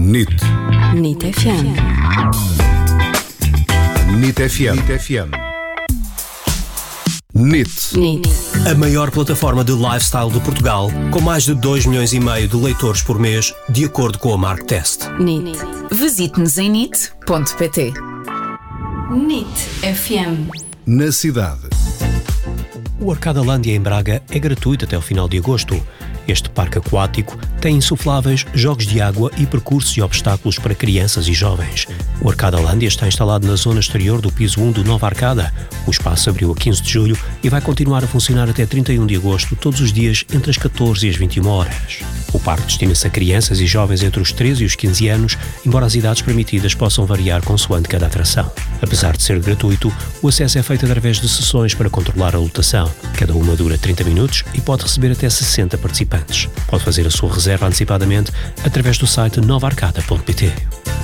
NIT. NIT FM. NIT FM. NIT. A maior plataforma de lifestyle de Portugal, com mais de 2,5 milhões de leitores por mês, de acordo com a Marktest. NIT. Visite-nos em nit.pt. NIT FM. Na cidade. O Arcadalândia em Braga é gratuito até o final de agosto. Este parque aquático tem insufláveis, jogos de água e percursos e obstáculos para crianças e jovens. O Arcadalândia está instalado na zona exterior do piso 1 do Nova Arcada. O espaço abriu a 15 de julho e vai continuar a funcionar até 31 de agosto, todos os dias entre as 14 e as 21 horas. O parque destina-se a crianças e jovens entre os 13 e os 15 anos, embora as idades permitidas possam variar consoante cada atração. Apesar de ser gratuito, o acesso é feito através de sessões para controlar a lotação. Cada uma dura 30 minutos e pode receber até 60 participantes. Pode fazer a sua reserva antecipadamente através do site novaarcada.pt.